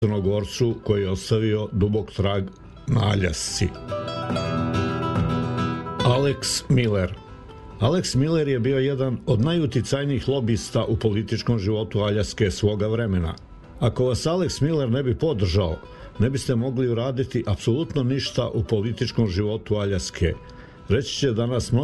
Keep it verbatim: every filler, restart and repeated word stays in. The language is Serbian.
Crnogorcu koji je ostavio dubok trag na Aljasci. Alex Miller. Alex Miller je bio jedan od najuticajnijih lobista u političkom životu Aljaske svoga vremena. Ako vas Alex Miller ne bi podržao, ne biste mogli uraditi apsolutno ništa u političkom životu Aljaske. Reći će danas mnogi